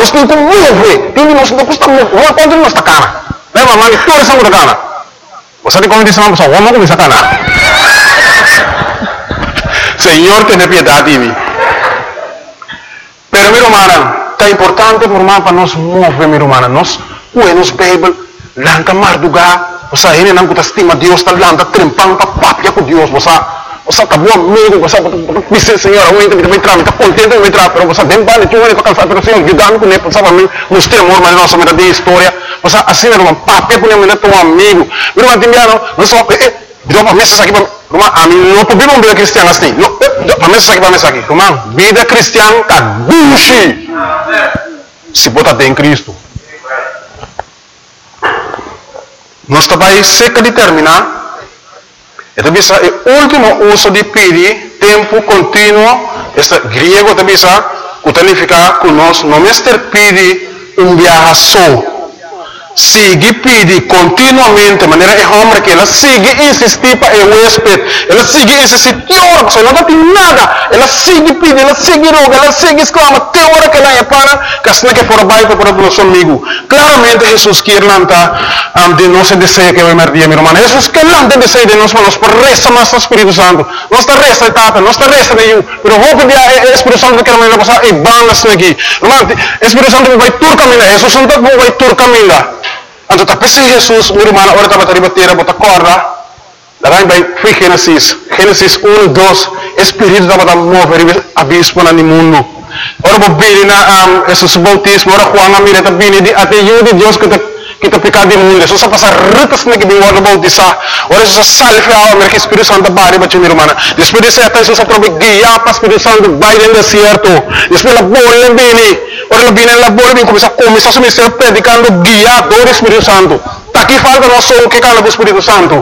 nós temos que mover. Nós não custa mover. Uma coisa não está cara. Leva a mão e toda essa muda cara. Você tem como dizer uma pessoa, vamos começar a cara. Senhor, tenha piedade de mim. Pero, meu irmão, é importante para nós mover, meu irmão. Nós, nos Bíblia, lanta mardugar. Você ainda não estima Deus, está lanta trempando para papia com Deus. Você acabou amigo, você disse, Senhor, eu ainda me entrar, está contente de me entrar, mas você vem para tu para cansar, mas Senhor, ajudando com ele, pensava mim, nos temor, mas nossa vida de história. Você assim, meu irmão, papia com ele, teu amigo. Meu irmão, Timiano, não só, deu uma mesa aqui, irmão, a mim não podemos uma vida cristiana assim. Para mesa aqui, irmão, vida cristiana está duche. Se bota em Cristo. Nós também seca de terminar. Então, o último uso de pedir, tempo contínuo, este grego também significa que nós não pedir viaje só. Sigue pedir continuamente, de maneira que homem que ela sigue insistir para o huésped, ela sigue insistir, você não tem nada, ela sigue pedir, ela sigue roga, ela sigue exclama, até a hora que ela é para, que assim que for baixo para o nosso amigo. Claramente Jesus quer lançar de nosso desejo que vai merdir, meu irmão. Jesus quer lançar desejo de nós, mas por resta mais o Espírito Santo. Nós está resta etapa, nós está resta de eu, mas vou pedir ao Espírito Santo que ela vai passar e bandas aqui. Irmão, o Espírito Santo vai tur caminhar, Jesus Santo vai tur caminhar. Então, tapi si Jesus, meu irmão, agora estava a bater, bota corda. Daí vai Gênesis 1, 2, Espírito estava a mover abismo no mundo. Ora, vou vir na Jesus bautismo, ora, Juan a mira, também de até eu de Deus que está pecado do mundo. Jesus passa ritas na que vem o bautizar. Ora, Jesus salve a alma que o Espírito Santo bari para meu irmão. Depois de ser Jesus aprove guiar para o Espírito Santo vai no deserto. Depois a bola vem. Ora, ela vem na bola vem começar a seu ministério predicando guiado do Espírito Santo. Tá aqui falta nós só o que cala do Espírito Santo.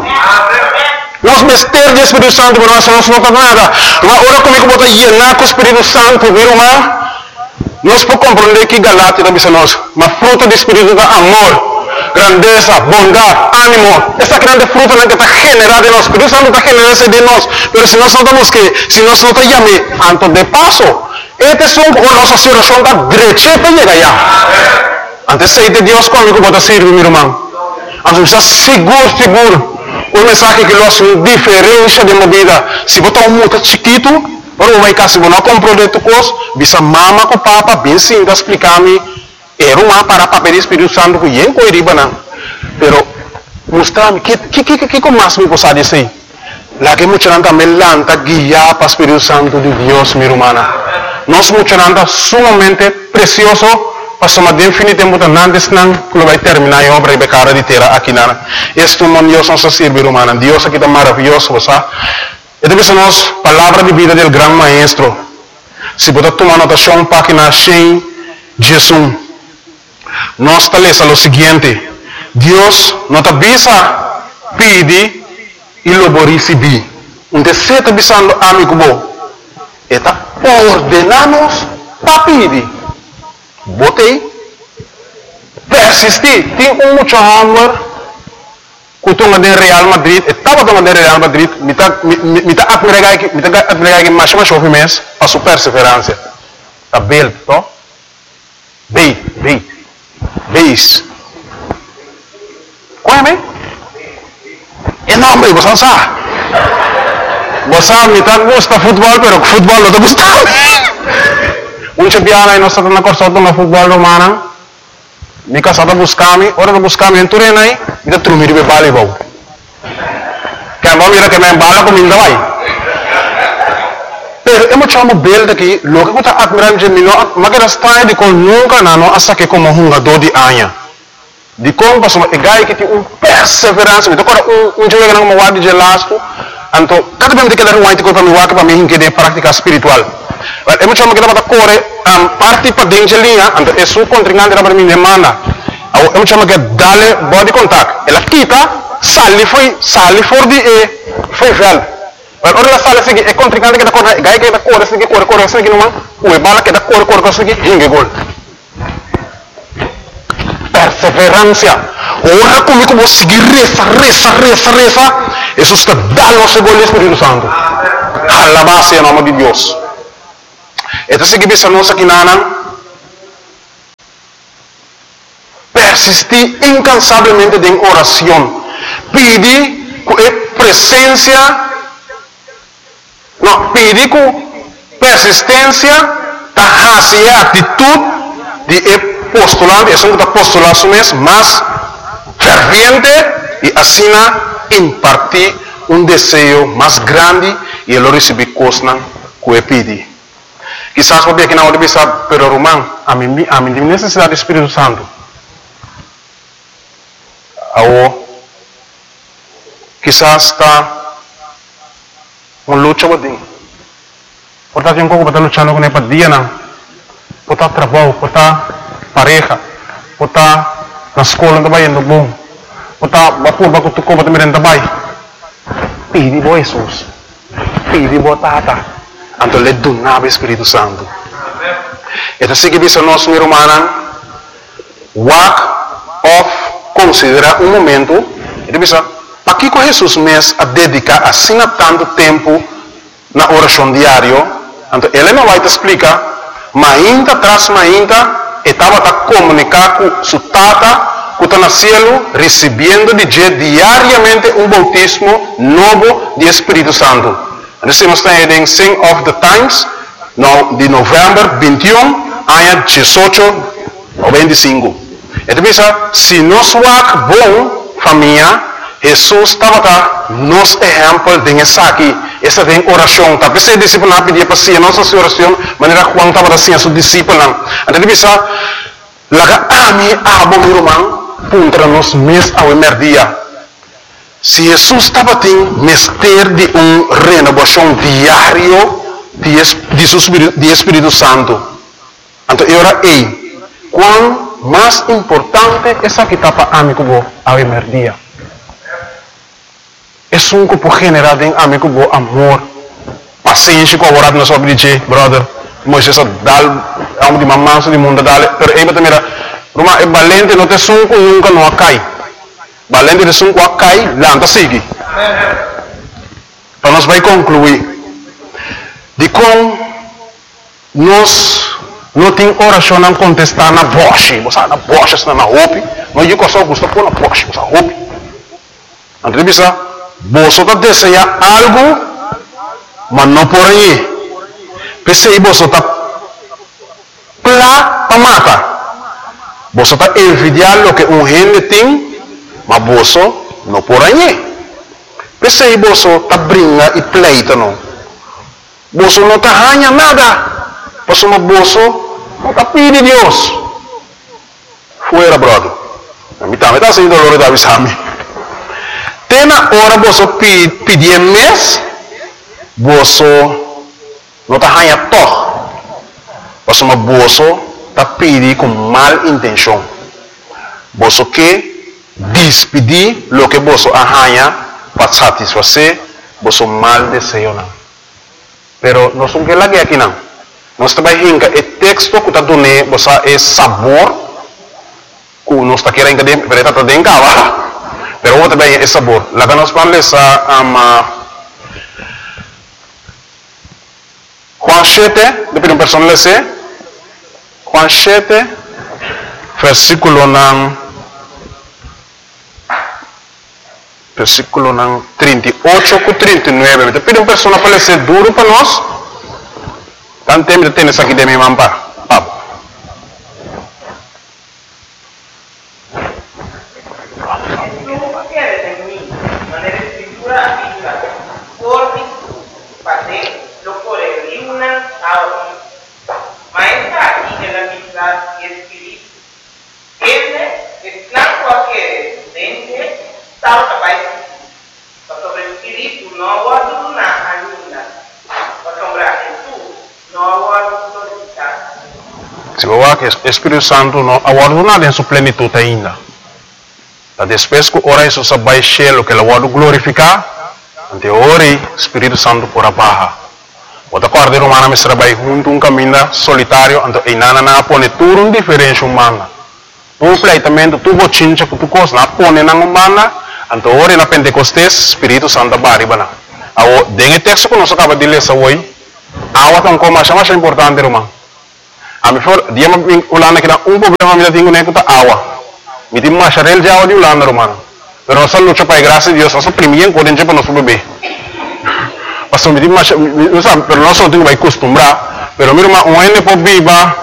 Nós mistérios do Espírito Santo, meu irmão, nós não faz nada. Ora comigo bota llenar com o Espírito Santo, meu irmão. Nós podemos compreender que Galatia também nós, mas fruto do Espírito é amor, grandeza, bondade, ânimo. Essa grande fruta que está generada em nós. O Espírito Santo está generando de nós. Mas se nós não estamos se nós não estamos antes de passo, este som com nossa situação da direita para chegar já. Antes de Deus comigo bota servir, meu irmão. Antes está seguro. O mensagem que nós diferença de uma vida. Se botar muito chiquito, para vai cá, se você não compreender tu coisa, bisa mama com papa, bem sim, explicar-me, era uma para papel do Espírito Santo que eu não não. Pero, mostrar-me, que mais me possa dizer? Lá que muita gente também lanta guiar para o Espírito Santo de Deus, minha irmã. Nós muita gente sumamente precioso, para somar definitivamente antes não, que vai terminar a obra de cara de terra aqui na. Este é um Deus nosso servir, irmã. Deus aqui está maravilhoso, você. Então, nós, palavra de vida do grande maestro. Se você tomar anotação, página 100, Jesus. Nós está lendo o seguinte: Deus não está avisa, pede e logo receber. Um desejo está avisando, amigo bom. Está ordenando para pedir. Botei, persistir. Tem muito amor. Kutungan de Real Madrid, estava tomando de Real Madrid, me está admirando que mais chove mês, para sua perseverança. Está bem, não? Beis. Conhece? É nome, você não sabe. Você me está gosta futebol, pero futebol não está gostando. Biana e nós estamos na corção do futebol romano. Me casada buscar-me, hora de buscar-me em Turena aí, me dá trumir de bala e vou. Quem vai mirar que me embala comigo vai. Pero eu me chamo belo daqui, logo que eu estou admirando de mim, mas que está de com nunca não, hasta que como um jogador de anha. De como passou, e gai que tem perseverança, me toca jogo que não me guarda de lasto, então cada vez que eu tenho para me guardar para mim que de prática espiritual. Eu me chamo que estava corre parte para dentro de linha, então é sua contrincante para mim demanda. Eu me chamo que dale body contact. Ela quita, sale fora de foi velho. Ora ela sale assim, é contrincante que está corre, gai que está corre assim que não, o bala que está corre assim que hingue gol. Perseverança. Ora comigo vou seguir reza. Isso está dando o seu gol Espírito Santo. Alabado seja o nome de Deus. Então, se você não aqui nana, persistir incansavelmente en oración. Pide con presencia, no, pide con persistencia, hacia actitud de postular, es un postular más ferviente y así impartir un deseo más grande y él lo recibe cosas que pide. Quizás porque aquí no bisa, pero Román, a mí necesidad del Espíritu Santo. O quizás está una lucha por ti. Por estar tiempo para estar luchando con el día, por estar trabajo, por estar pareja, por estar en la escuela também no bom, por estar vapor para tu copa também também. Pede por Jesus, pede por Tata, então lhe dá o Espírito Santo. Então se que bisa nós ser humano, walk off, considera um momento, ele bisa, para que com Jesus mesmo a dedicar assim tanto tempo na oração diária. Então, ele não vai te explicar, mas ainda atrás, estava a comunicar com sua tata, que está no céu, recebendo diariamente um bautismo novo de Espírito Santo. Então, se nós estamos em Sing of the Times, de novembro 21, ano 18 ou 25. Então, se nós somos bom, família, Jesus estava nos exemplo de aqui. Essa tem oração, tá? Porque discípulo não pedia para si, nossa oração, maneira Juan estava assim a seu discípulo. Então ele disse, laga ami abo meu irmão, puntra nos mês ao emerdia. Se Jesus estava tendo mestre de renovação diário de Espírito Santo. Então eu era quão mais importante essa que estava amigo ao emerdia. É um que pode generar em amigo bom amor, paciência, colaborar na sua vida, brother. Moisés dá de mamãe do mundo dale, pero aí também Roma é valente, não tem som que nunca não cai. Valente de som que cai, lanta sigue. Então nós vai concluir de como nós não tem oração não contestar na voz, você na voz está na roupa, não eu que só gosto pôr na voz, você roupa. Então bisa você está desejando algo, mas não por aí. Você está para matar. Você está envidiando o que gente tem, mas você não por aí. Você está brincando e pleita não. Você não está ganhando nada. Você não está pedindo Deus. Fuera, brother. A mim está sendo dolor da visão. Tem na hora você pedir mês, você não está ganhando todo. Você está pedindo com mal intenção. Você quer despedir o que você ganha para satisfazer você mal desejo. Pero nós não queremos aqui não. Nós também temos o texto que está dando você é sabor que nós está querendo que está dentro. Pero vos también es sabor. La que nos parla es Juan 7, de una persona le sé. Juan 7, versículo 38 y 39. Te pido una persona para le ser duro para nos. Tan tempo tienes aquí de mi mamá. Se você que o Espírito Santo não aguarda nada em sua plenitude ainda. Depois que ora isso se vai cheio que ele aguarda glorificar, ante ora o Espírito Santo por a barra. Outra coisa romana me será junto um caminho solitário, ante inana na pone tudo um diferente humana. Tu pleitamento, tu bochincha, tu coisa na pone na humana, ante ora na Pentecostes, Espírito Santo baribana. Awo dengue texto que nós acaba de ler hoje, awa tão como mais importante romano. A mim for dia me ulana que um problema me tenho nem que tá awa. me tem macharel já o de Holanda, romano. Pero nossa luta para a graça de Deus, nossa primeira coisa para nosso bebê. Pastor, me tem macharel, não sabe, pero nós não temos que acostumbrar. Pero meu irmão, um ano por viva,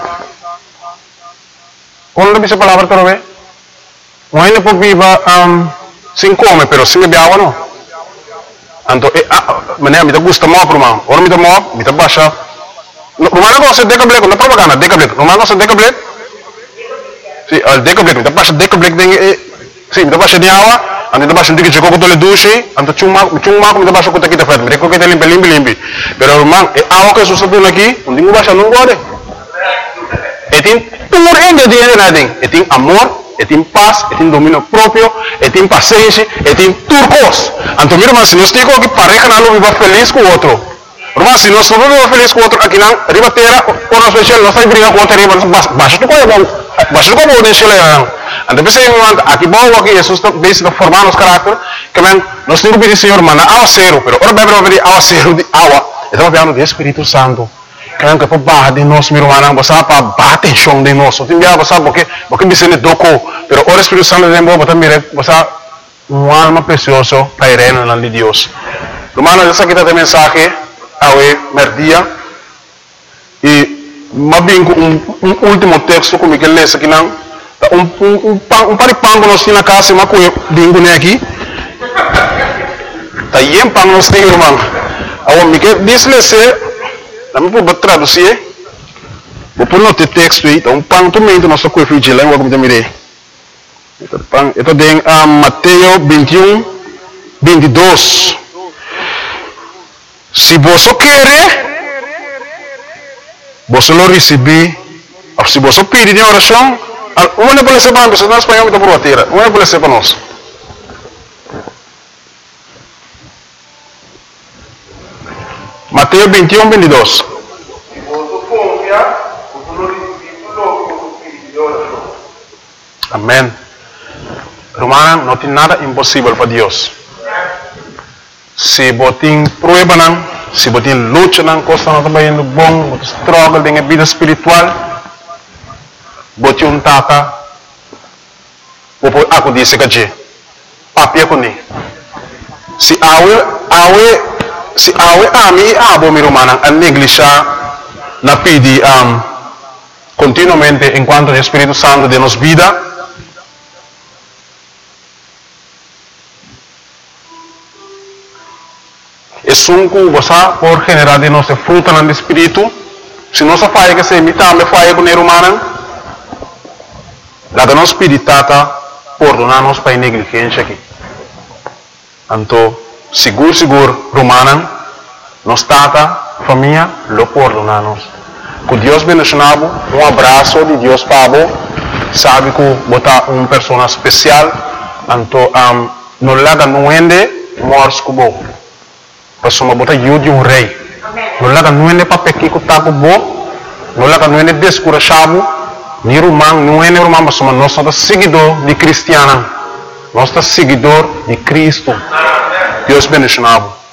quando dice a palavra para ver? Um ano por viva, sem comer, pero sem beber água não. Então, me tá gusta mais, irmão. Ora me tá mais, me tá baixa. Romano não se deca black, não propaganda, deca black. Romano não se deca black. Sim, al deca black, me tá baixa deca black deng, sim, me tá baixa de água, ante tá baixa um ticket com tole duche, ante chuma me tá baixa com taquita fat, me reco que tá limpi. Pero irmão, água que susto aqui, não tem baixa não gode. E tem puro ingrediente nada, e tem amor, e tem paz, e tem domínio próprio, e tem paciência, e tem turcos. Então, meu irmão, se nós temos que pareja não viva feliz com o outro. Irmão, se nós não vivemos feliz com o outro, aqui não, ribateira, por nós especial, nós estamos brigando com o outro, baixa tu coisa, baixa tu coisa, deixa ele. Então, pensei, aqui bom, aqui, Jesus está formando os caráteres, que nós temos que pedir, Senhor, manda água zero, pero ora bebe pedir água zero de água, estamos falando do Espírito Santo. Kaya que para barra de nós, meu irmão, você para bater chão de nós. Tem dia você porque me sente doco, pero o Espírito Santo de Deus, você mira, você uma alma preciosa para ir na de Deus. Irmão, essa aqui tem mensagem ao merdia e mabingo último texto como que lê aqui não, paripango nós temos na casa, mas com bingo né aqui, tá aí pang nós temos, irmão. Ao me que diz Nami po traduzir, vou pôr no texto aí, então pang tumento nosso coelho de língua como também. Então tem Mateus 21, 22. Se você quer, você lo receber. Se você pedir de oração, uma pode ser para nós, nós espanhol está por bater, uma pode ser para nós. Mateus 21, 22. Amém. Romana, não tem nada impossível para Deus. Se você tem problema, se você tem luta, coisa não está indo bom, você struggle com a vida espiritual, você um tata, você disse que papia com ele. Se awe mi romana a negligenciar na pedi continuamente enquanto o Espírito Santo de nos vida e sunku gosa por generar de nossa fruta no Espírito se nossa faz que se imita me faz com o romana la que nos pedi tata por donar-nos para negligência aqui então seguro, romana, nos tata, família, lo perdonamos. Que Deus bendicionado, abraço de Deus para você, sabe que você uma pessoa especial, então, não laga não ende, morres com você. Pessoa você ajude um rei. Não laga não ende para pequeno que está com você, não laga não ende descurajado, nem romano, não ende romano, mas nós somos seguidor de cristiano, nós somos seguidor de Cristo. Deus bendicionado.